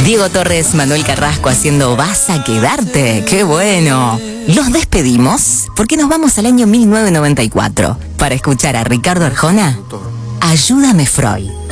Diego Torres, Manuel Carrasco haciendo Vas a quedarte. ¡Qué bueno! Los despedimos porque nos vamos al año 1994 para escuchar a Ricardo Arjona. Ayúdame, Freud.